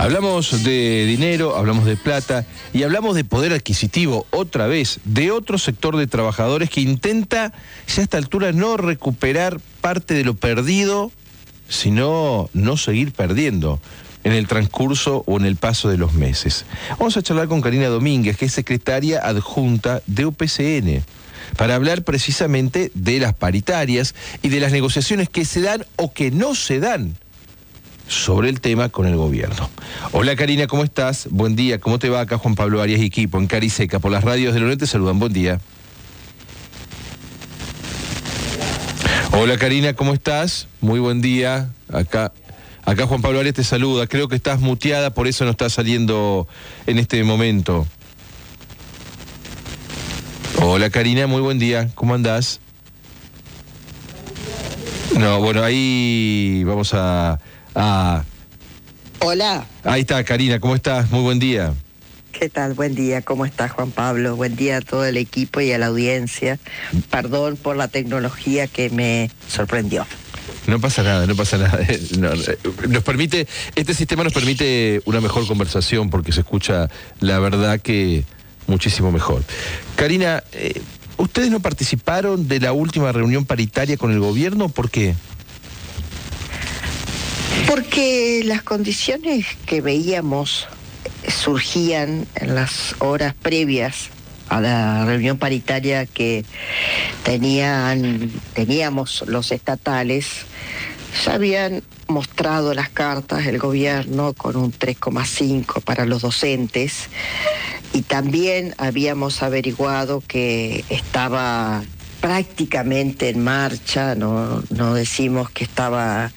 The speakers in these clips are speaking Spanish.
Hablamos de dinero, hablamos de plata y hablamos de poder adquisitivo, otra vez, de otro sector de trabajadores que intenta, ya a esta altura, no recuperar parte de lo perdido, sino no seguir perdiendo en el transcurso o en el paso de los meses. Vamos a charlar con Karina Domínguez, que es secretaria adjunta de UPCN, para hablar precisamente de las paritarias y de las negociaciones que se dan o que no se dan sobre el tema con el gobierno. Hola Karina, ¿cómo estás? Buen día, ¿cómo te va? Acá Juan Pablo Arias y equipo en Cariseca, por las radios de Lonet te saludan, buen día. Hola Karina, ¿cómo estás? Muy buen día, acá Juan Pablo Arias te saluda, creo que estás muteada, por eso no estás saliendo en este momento. Hola Karina, muy buen día, ¿cómo andás? No, bueno, ahí vamos a... Hola. Ahí está, Karina, ¿cómo estás? Muy buen día. ¿Qué tal? Buen día, ¿cómo estás, Juan Pablo? Buen día a todo el equipo y a la audiencia. Perdón por la tecnología que me sorprendió. No pasa nada, no pasa nada. Nos permite, este sistema nos permite una mejor conversación porque se escucha, la verdad, que muchísimo mejor. Karina, ¿ustedes no participaron de la última reunión paritaria con el gobierno? ¿Por qué? Porque las condiciones que veíamos surgían en las horas previas a la reunión paritaria que teníamos los estatales, ya habían mostrado las cartas el gobierno con un 3,5 para los docentes y también habíamos averiguado que estaba prácticamente en marcha, no decimos que estaba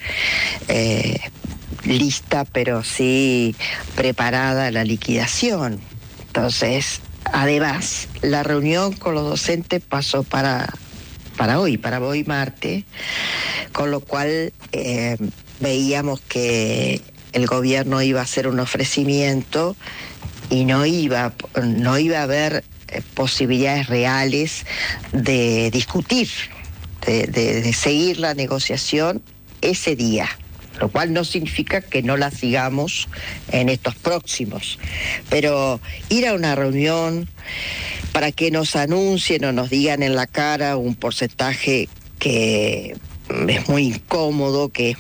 lista, pero sí preparada la liquidación. Entonces, además, la reunión con los docentes pasó para hoy martes, con lo cual veíamos que el gobierno iba a hacer un ofrecimiento y no iba a haber posibilidades reales de discutir, de seguir la negociación ese día, lo cual no significa que no la sigamos en estos próximos. Pero ir a una reunión para que nos anuncien o nos digan en la cara un porcentaje que es muy incómodo, que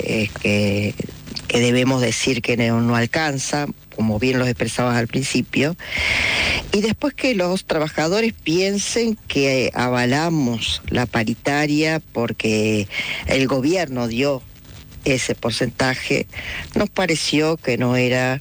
debemos decir que no alcanza, como bien los expresabas al principio, y después que los trabajadores piensen que avalamos la paritaria porque el gobierno dio ese porcentaje, nos pareció que no era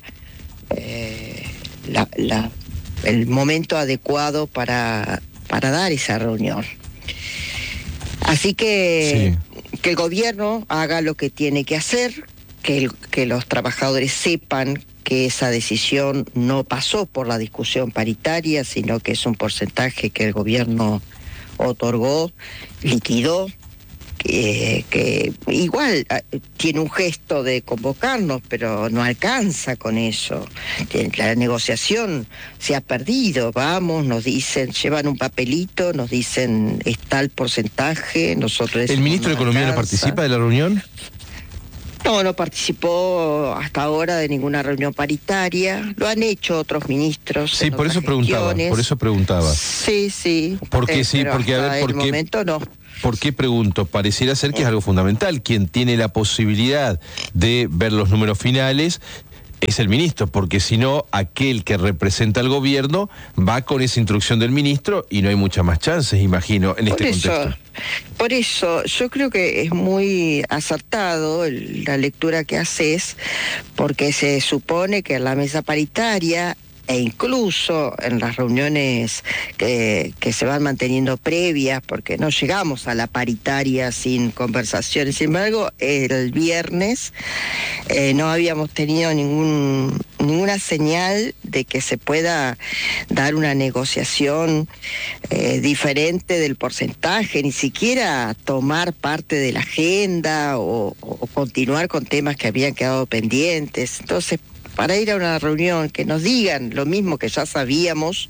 el momento adecuado para dar esa reunión. Así que, sí, que el gobierno haga lo que tiene que hacer, que los trabajadores sepan que esa decisión no pasó por la discusión paritaria, sino que es un porcentaje que el gobierno otorgó, liquidó, que igual tiene un gesto de convocarnos, pero no alcanza con eso. La negociación se ha perdido, vamos, nos dicen, llevan un papelito, nos dicen está el porcentaje, nosotros... ¿El ministro de Economía no participa de la reunión? No participó hasta ahora de ninguna reunión paritaria. Lo han hecho otros ministros. Sí, por eso preguntaba. Sí. Porque sí, porque a ver, ¿por qué? Momento no. ¿Por qué pregunto? Pareciera ser que es algo fundamental. Quien tiene la posibilidad de ver los números finales es el ministro, porque si no, aquel que representa al gobierno va con esa instrucción del ministro y no hay muchas más chances, imagino, en este contexto. Por eso, yo creo que es muy acertado la lectura que haces, porque se supone que en la mesa paritaria e incluso en las reuniones que se van manteniendo previas, porque no llegamos a la paritaria sin conversaciones. Sin embargo, el viernes no habíamos tenido ninguna señal de que se pueda dar una negociación diferente del porcentaje, ni siquiera tomar parte de la agenda o continuar con temas que habían quedado pendientes. Entonces, para ir a una reunión, que nos digan lo mismo que ya sabíamos,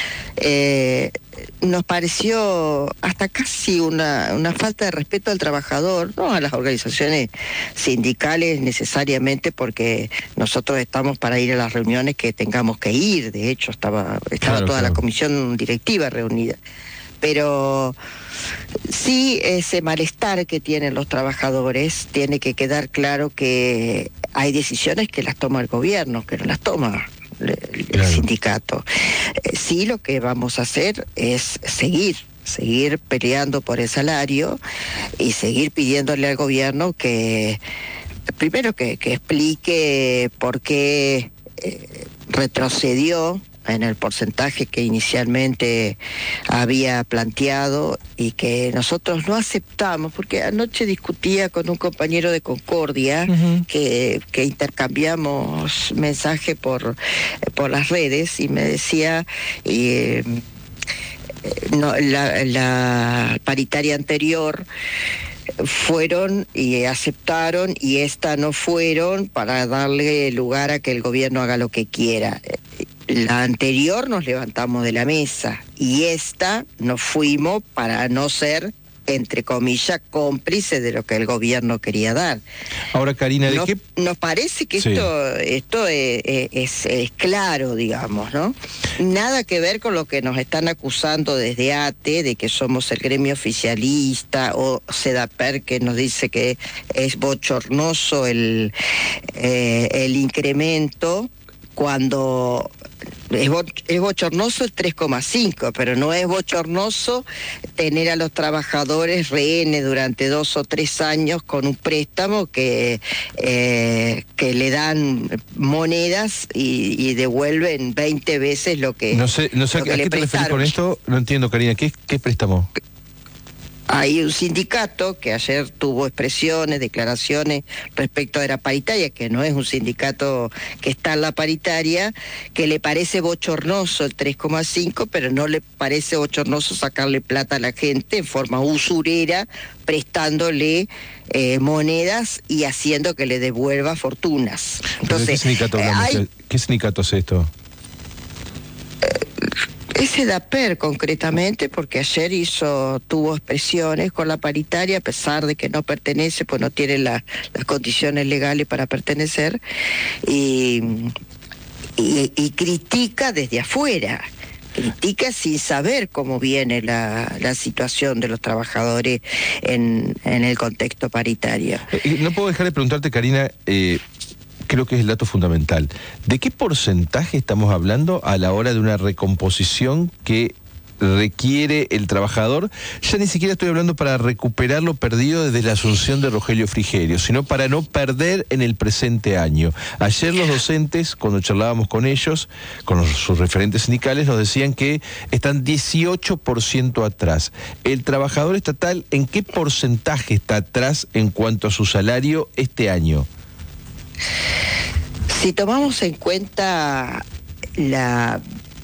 nos pareció hasta casi una falta de respeto al trabajador, no a las organizaciones sindicales necesariamente, porque nosotros estamos para ir a las reuniones que tengamos que ir. De hecho, estaba toda la comisión directiva reunida. Pero sí, ese malestar que tienen los trabajadores, tiene que quedar claro que hay decisiones que las toma el gobierno, que no las toma el sindicato. Sí, lo que vamos a hacer es seguir peleando por el salario y seguir pidiéndole al gobierno que, primero que explique por qué retrocedió en el porcentaje que inicialmente había planteado y que nosotros no aceptamos, porque anoche discutía con un compañero de Concordia, que intercambiamos mensaje por las redes, y me decía, la paritaria anterior fueron y aceptaron, y esta no fueron para darle lugar a que el gobierno haga lo que quiera. La anterior nos levantamos de la mesa, y esta nos fuimos para no ser, entre comillas, cómplices de lo que el gobierno quería dar. Ahora, Karina, nos parece que esto es claro, digamos, ¿no? Nada que ver con lo que nos están acusando desde ATE, de que somos el gremio oficialista, o SEDAPER, que nos dice que es bochornoso el incremento, cuando es bochornoso el 3,5, pero no es bochornoso tener a los trabajadores rehenes durante 2 o 3 años con un préstamo que le dan monedas y devuelven 20 veces lo que No sé ¿a qué te refieres con esto? No entiendo, Karina, ¿qué préstamo? Hay un sindicato que ayer tuvo expresiones, declaraciones respecto de la paritaria, que no es un sindicato que está en la paritaria, que le parece bochornoso el 3,5, pero no le parece bochornoso sacarle plata a la gente en forma usurera, prestándole monedas y haciendo que le devuelva fortunas. Entonces, ¿qué sindicato hace esto? Es SEDAPER concretamente, porque ayer tuvo expresiones con la paritaria, a pesar de que no pertenece, pues no tiene las condiciones legales para pertenecer, y critica desde afuera, critica sin saber cómo viene la situación de los trabajadores en el contexto paritario. No puedo dejar de preguntarte, Karina, creo que es el dato fundamental. ¿De qué porcentaje estamos hablando a la hora de una recomposición que requiere el trabajador? Ya ni siquiera estoy hablando para recuperar lo perdido desde la asunción de Rogelio Frigerio, sino para no perder en el presente año. Ayer los docentes, cuando charlábamos con ellos, con sus referentes sindicales, nos decían que están 18% atrás. ¿El trabajador estatal en qué porcentaje está atrás en cuanto a su salario este año? Si tomamos en cuenta la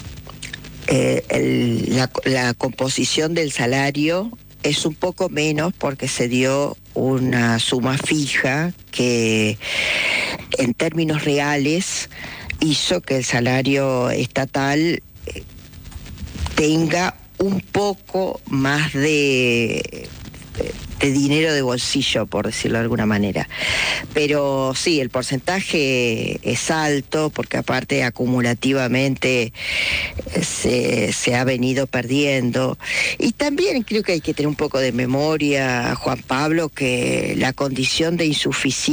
composición del salario, es un poco menos, porque se dio una suma fija que en términos reales hizo que el salario estatal tenga un poco más de dinero de bolsillo, por decirlo de alguna manera. Pero sí, el porcentaje es alto, porque aparte acumulativamente se ha venido perdiendo. Y también creo que hay que tener un poco de memoria, Juan Pablo, que la condición de insuficiencia